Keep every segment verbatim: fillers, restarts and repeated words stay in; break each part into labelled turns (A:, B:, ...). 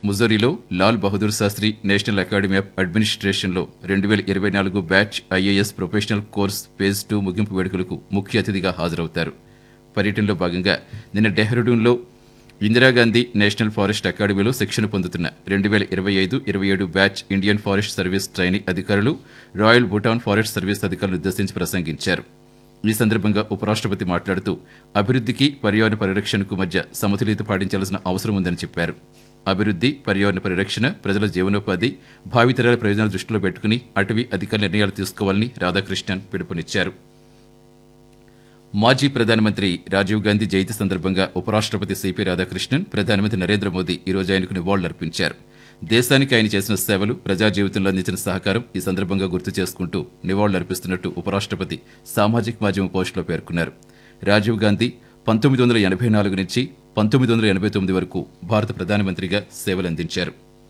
A: ముజోరీలో Lal Bahadur Sastry national academy of అడ్మినిస్ట్రేషన్లో రెండు వేల ఇరవై నాలుగు batch IAS professional course phase two ముగింపు వేడుకలకు ముఖ్య అతిథిగా హాజరవుతారు. పర్యటనలో భాగంగా నిన్న డెహ్రాడూన్లో ఇందిరాగాంధీ నేషనల్ ఫారెస్ట్ అకాడమీలో శిక్షణ పొందుతున్న రెండు వేల ఇరవై ఐదు ఇరవై ఏడు batch Indian forest service trainee అధికారులు, రాయల్ భూటాన్ ఫారెస్ట్ సర్వీస్ అధికారులను ఉద్దేశించి ప్రసంగించారు. ఈ సందర్భంగా ఉపరాష్ట్రపతి మాట్లాడుతూ అభివృద్ధికి పర్యావరణ పరిరక్షణకు మధ్య సమతుల్యత పాటించాల్సిన అవసరం ఉందని చెప్పారు. అభివృద్ధి, పర్యావరణ పరిరక్షణ, ప్రజల జీవనోపాధి, భావితరాల ప్రయోజనాలు దృష్టిలో పెట్టుకుని అటవీ అధికార నిర్ణయాలు తీసుకోవాలని రాధాకృష్ణన్ పిలుపునిచ్చారు. మాజీ ప్రధానమంత్రి రాజీవ్ గాంధీ జయంతి సందర్భంగా ఉపరాష్ట్రపతి సిపి రాధాకృష్ణన్ ప్రధానమంత్రి నరేంద్ర మోదీ ఈ రోజు ఆయనకు నివాళులర్పించారు. దేశానికి ఆయన చేసిన సేవలు, ప్రజా జీవితంలో అందించిన సహకారం ఈ సందర్భంగా గుర్తు చేసుకుంటూ నివాళులర్పిస్తున్నట్టు ఉపరాష్ట్రపతి సామాజిక మాధ్యమ పోస్టులో పేర్కొన్నారు. రాజీవ్ గాంధీ పంతొమ్మిది వందల ఎనభై నాలుగు నుంచి పంతొమ్మిది వందల ఎనభై తొమ్మిది వరకు భారత ప్రధానమంత్రిగా సేవలందించారు.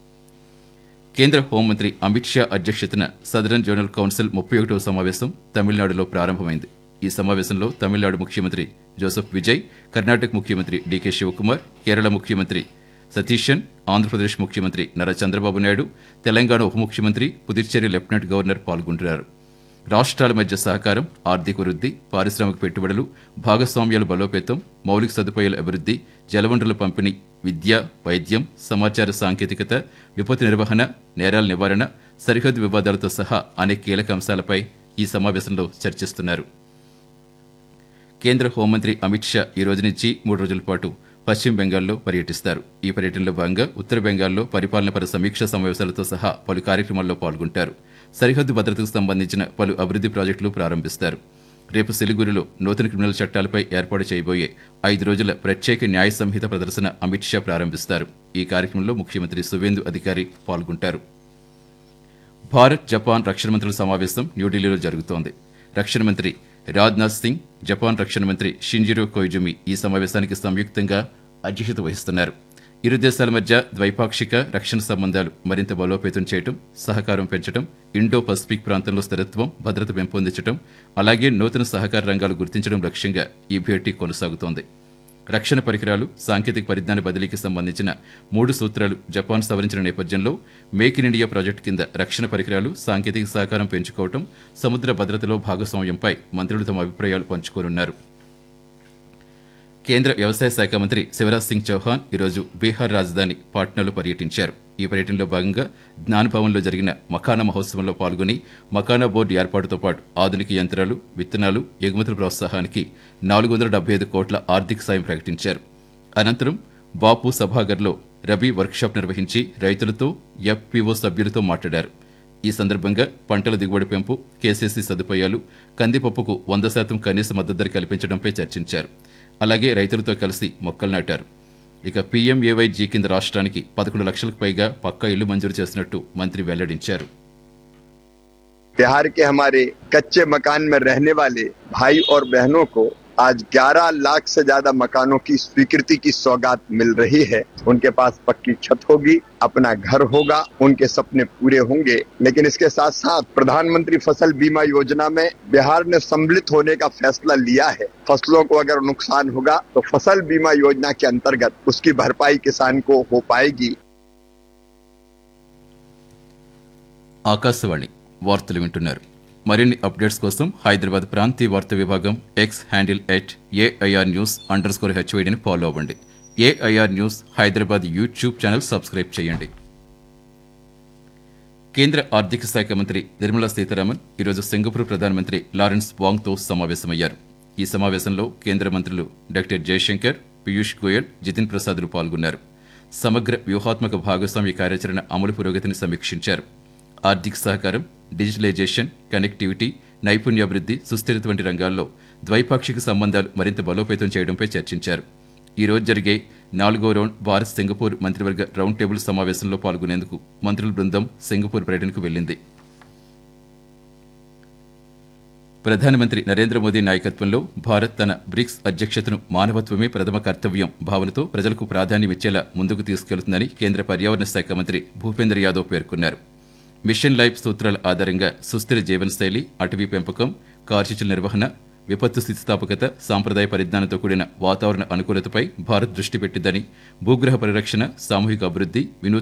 A: కేంద్ర హోంమంత్రి అమిత్ షా అధ్యక్షతన సదరన్ జనరల్ కౌన్సిల్ ముప్పై ఒకటవ సమావేశం తమిళనాడులో ప్రారంభమైంది. ఈ సమావేశంలో తమిళనాడు ముఖ్యమంత్రి జోసెఫ్ విజయ్, కర్ణాటక ముఖ్యమంత్రి డీకే శివకుమార్, కేరళ ముఖ్యమంత్రి సతీశన్, ఆంధ్రప్రదేశ్ ముఖ్యమంత్రి నారా చంద్రబాబు నాయుడు, తెలంగాణ ఉప ముఖ్యమంత్రి, పుదుచ్చేరి లెఫ్టినెంట్ గవర్నర్ పాల్గొంటున్నారు. రాష్ట్రాల మధ్య సహకారం, ఆర్థిక వృద్ధి, పారిశ్రామిక పెట్టుబడులు, భాగస్వామ్యాల బలోపేతం, మౌలిక సదుపాయాల అభివృద్ధి, జలవనరుల పంపిణీ, విద్య, వైద్యం, సమాచార సాంకేతికత, విపత్తు నిర్వహణ, నేరాల నివారణ, సరిహద్దు వివాదాలతో సహా అనేక కీలక అంశాలపై ఈ సమావేశంలో చర్చిస్తున్నారు. కేంద్ర హోంమంత్రి అమిత్ షా ఈ రోజు నుంచి మూడు రోజుల పాటు పశ్చిమ బెంగాల్లో పర్యటిస్తారు. ఈ పర్యటనలో భాగంగా ఉత్తర బెంగాల్లో పరిపాలనపర సమీక్షా సమావేశాలతో సహా పలు కార్యక్రమాల్లో పాల్గొంటారు. సరిహద్దు భద్రతకు సంబంధించిన పలు అభివృద్ధి ప్రాజెక్టులు ప్రారంభిస్తారు. రేపు సిలిగురిలో నూతన క్రిమినల్ చట్టాలపై ఏర్పాటు చేయబోయే ఐదు రోజుల ప్రత్యేక న్యాయ సంహిత ప్రదర్శన అమిత్ షా ప్రారంభిస్తారు. ఈ కార్యక్రమంలో ముఖ్యమంత్రి సువేందు అధికారి పాల్గొంటారు. భారత్ జపాన్ రక్షణ మంత్రుల సమావేశం న్యూఢిల్లీలో జరుగుతోంది. రక్షణ మంత్రి రాజ్నాథ్ సింగ్, జపాన్ రక్షణ మంత్రి షింజిరో కోయిజుమి ఈ సమావేశానికి సంయుక్తంగా అధ్యక్షత వహిస్తున్నారు. ఇరు దేశాల మధ్య ద్వైపాక్షిక రక్షణ సంబంధాలు మరింత బలోపేతం చేయడం, సహకారం పెంచడం, ఇండో పసిఫిక్ ప్రాంతంలో స్థిరత్వం, భద్రత పెంపొందించడం, అలాగే నూతన సహకార రంగాలు గుర్తించడం లక్ష్యంగా ఈ భేటీ కొనసాగుతోంది. రక్షణ పరికరాలు, సాంకేతిక పరిజ్ఞాన బదిలీకి సంబంధించిన మూడు సూత్రాలు జపాన్ సవరించిన నేపథ్యంలో మేక్ ఇన్ ఇండియా ప్రాజెక్టు కింద రక్షణ పరికరాలు, సాంకేతిక సహకారం పెంచుకోవడం, సముద్ర భద్రతలో భాగస్వామ్యంపై మంత్రులు తమ అభిప్రాయాలు పంచుకోనున్నారు. కేంద్ర వ్యవసాయ శాఖ మంత్రి శివరాజ్ సింగ్ చౌహాన్ ఈరోజు బీహార్ రాజధాని పాట్నాలో పర్యటించారు. ఈ పర్యటనలో భాగంగా జ్ఞాన్ భవన్లో జరిగిన మఖానా మహోత్సవంలో పాల్గొని మఖానా బోర్డు ఏర్పాటుతో పాటు ఆధునిక యంత్రాలు, విత్తనాలు, ఎగుమతుల ప్రోత్సాహానికి నాలుగు వందల డెబ్బై ఐదు కోట్ల ఆర్థిక సాయం ప్రకటించారు. అనంతరం బాపు సభాగర్లో రబీ వర్క్షాప్ నిర్వహించి రైతులతో, ఎఫ్పీఓ సభ్యులతో మాట్లాడారు. ఈ సందర్భంగా పంటల దిగుబడి పెంపు, కేసీసీ సదుపాయాలు, కందిపప్పుకు వంద శాతం కనీస మద్దతు ధర కల్పించడంపై చర్చించారు. అలాగే రైతులతో కలిసి మొక్కలు నాటారు. ఇక పీఎంఏవైజీ కింద రాష్ట్రానికి పదకొండు లక్షలకు పైగా పక్కా ఇళ్లు మంజూరు చేసినట్టు మంత్రి వెల్లడించారు.
B: बिहार के हमारे कच्चे मकान में रहने वाले भाई और बहनों को आज ग्यारह लाख से ज्यादा मकानों की स्वीकृति की सौगात मिल रही है. उनके पास पक्की छत होगी, अपना घर होगा, उनके सपने पूरे होंगे. लेकिन इसके साथ साथ प्रधानमंत्री फसल बीमा योजना में बिहार ने सम्मिलित होने का फैसला लिया है. फसलों को अगर नुकसान होगा तो फसल बीमा योजना के अंतर्गत उसकी भरपाई किसान को हो पाएगी.
A: ఆకాశవాణి వార్తలు వింటున్నారు. మరిన్ని అప్డేట్స్ కోసం హైదరాబాద్ ప్రాంతీయ వార్తా విభాగం X handle at AIR news under score హెచ్వైడిని follow అవ్వండి. AIR news Hyderabad YouTube channel subscribe చేయండి. కేంద్ర ఆర్థిక శాఖ మంత్రి నిర్మలా సీతారామన్ ఈరోజు సింగపూర్ ప్రధానమంత్రి లారెన్స్ వాంగ్తో సమావేశమయ్యారు. ఈ సమావేశంలో కేంద్ర మంత్రులు డాక్టర్ జయశంకర్, పీయూష్ గోయల్, జితిన్ ప్రసాద్లు పాల్గొన్నారు. సమగ్ర వ్యూహాత్మక భాగస్వామ్య కార్యాచరణ అమలు పురోగతిని సమీక్షించారు. ఆర్థిక సహకారం, డిజిటలైజేషన్, కనెక్టివిటీ, నైపుణ్యాభివృద్ధి, సుస్థిరత వంటి రంగాల్లో ద్వైపాక్షిక సంబంధాలు మరింత బలోపేతం చేయడంపై చర్చించారు. ఈ రోజు జరిగే నాలుగో రౌండ్ భారత్ సింగపూర్ మంత్రివర్గ రౌండ్ టేబుల్ సమావేశంలో పాల్గొనేందుకు మంత్రుల బృందం సింగపూర్ పర్యటనకు వెళ్లింది. ప్రధానమంత్రి నరేంద్ర మోదీ నాయకత్వంలో భారత్ తన బ్రిక్స్ అధ్యక్షతను మానవత్వమే ప్రథమ కర్తవ్యం భావనతో ప్రజలకు ప్రాధాన్యమిచ్చేలా ముందుకు తీసుకెళ్తుందని కేంద్ర పర్యావరణ శాఖ మంత్రి భూపేంద్ర యాదవ్ పేర్కొన్నారు. మిషన్ లైఫ్ సూత్రాల ఆధారంగా సుస్థిర జీవనశైలి, అటవీ పెంపకం, కార్చిచుల నిర్వహణ, విపత్తు స్థితిస్థాపకత, సాంప్రదాయ పరిజ్ఞానంతో కూడిన వాతావరణ అనుకూలతపై భారత్ దృష్టి పెట్టిందని, భూగ్రహ పరిరక్షణ, సామూహిక అభివృద్ధి, వినూత్న